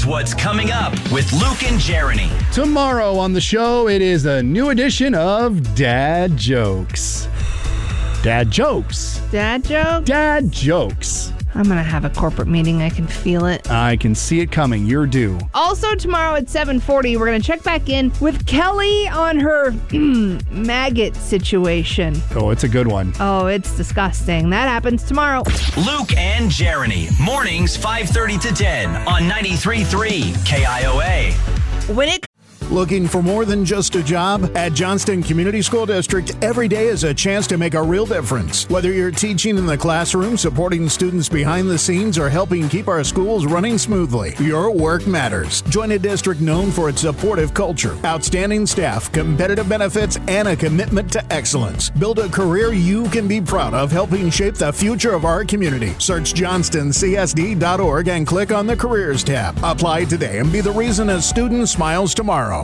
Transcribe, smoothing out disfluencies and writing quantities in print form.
what's coming up with Luke and Jeremy. Tomorrow on the show, it is a new edition of Dad Jokes. Dad Jokes. Dad joke? Dad Jokes. I'm going to have a corporate meeting. I can feel it. I can see it coming. You're due. Also tomorrow at 7:40, we're going to check back in with Kelly on her maggot situation. Oh, it's a good one. Oh, it's disgusting. That happens tomorrow. Luke and Jeremy. Mornings 5:30 to 10 on 93.3 KIOA. When it Looking for more than just a job? At Johnston Community School District, every day is a chance to make a real difference. Whether you're teaching in the classroom, supporting students behind the scenes, or helping keep our schools running smoothly, your work matters. Join a district known for its supportive culture, outstanding staff, competitive benefits, and a commitment to excellence. Build a career you can be proud of, helping shape the future of our community. Search johnstoncsd.org and click on the Careers tab. Apply today and be the reason a student smiles tomorrow.